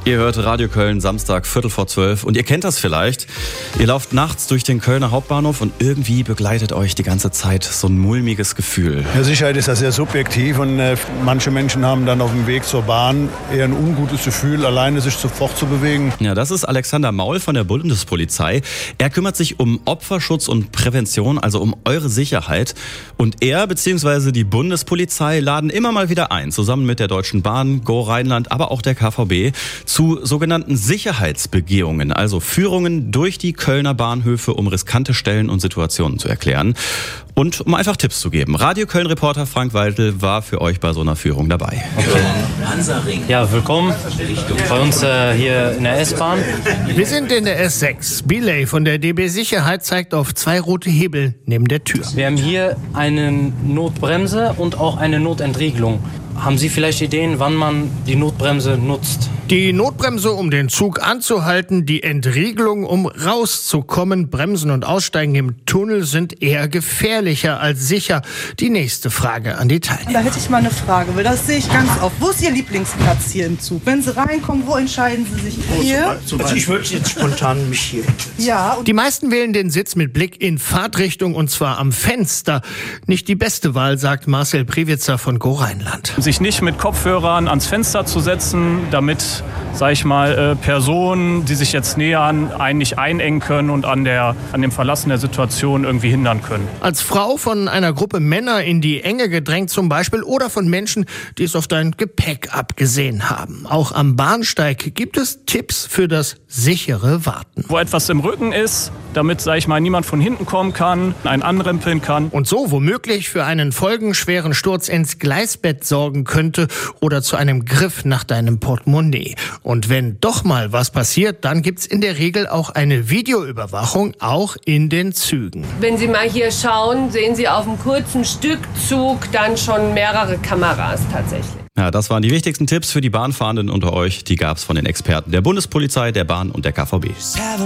Ihr hört Radio Köln, Samstag, 11:45 und ihr kennt das vielleicht. Ihr lauft nachts durch den Kölner Hauptbahnhof und irgendwie begleitet euch die ganze Zeit so ein mulmiges Gefühl. Ja, Sicherheit ist ja sehr subjektiv und manche Menschen haben dann auf dem Weg zur Bahn eher ein ungutes Gefühl, alleine sich fortzubewegen. Ja, das ist Alexander Maul von der Bundespolizei. Er kümmert sich um Opferschutz und Prävention, also um eure Sicherheit. Und er bzw. die Bundespolizei laden immer mal wieder ein, zusammen mit der Deutschen Bahn, Go Rheinland, aber auch der KVB, zu sogenannten Sicherheitsbegehungen, also Führungen durch die Kölner Bahnhöfe, um riskante Stellen und Situationen zu erklären und um einfach Tipps zu geben. Radio Köln-Reporter Frank Weidel war für euch bei so einer Führung dabei. Ja, willkommen bei uns hier in der S-Bahn. Wir sind in der S6. Bilay von der DB Sicherheit zeigt auf 2 rote Hebel neben der Tür. Wir haben hier eine Notbremse und auch eine Notentriegelung. Haben Sie vielleicht Ideen, wann man die Notbremse nutzt? Die Notbremse, um den Zug anzuhalten, die Entriegelung, um rauszukommen. Bremsen und Aussteigen im Tunnel sind eher gefährlicher als sicher. Die nächste Frage an die Teilnehmer. Da hätte ich mal eine Frage, weil das sehe ich ganz oft. Wo ist Ihr Lieblingsplatz hier im Zug? Wenn Sie reinkommen, wo entscheiden Sie sich? Hier? Also ich würde jetzt spontan mich hier hinsetzen. Ja. Die meisten wählen den Sitz mit Blick in Fahrtrichtung und zwar am Fenster. Nicht die beste Wahl, sagt Marcel Priewitzer von Go Rheinland. Sich nicht mit Kopfhörern ans Fenster zu setzen, damit, sag ich mal, Personen, die sich jetzt nähern, einen nicht einengen können und an dem Verlassen der Situation irgendwie hindern können. Als Frau von einer Gruppe Männer in die Enge gedrängt zum Beispiel oder von Menschen, die es auf dein Gepäck abgesehen haben. Auch am Bahnsteig gibt es Tipps für das sichere Warten. Wo etwas im Rücken ist, damit, sag ich mal, niemand von hinten kommen kann, einen anrempeln kann. Und so womöglich für einen folgenschweren Sturz ins Gleisbett sorgen könnte oder zu einem Griff nach deinem Portemonnaie. Und wenn doch mal was passiert, dann gibt's in der Regel auch eine Videoüberwachung, auch in den Zügen. Wenn Sie mal hier schauen, sehen Sie auf einem kurzen Stück Zug dann schon mehrere Kameras tatsächlich. Ja, das waren die wichtigsten Tipps für die Bahnfahrenden unter euch. Die gab's von den Experten der Bundespolizei, der Bahn und der KVB.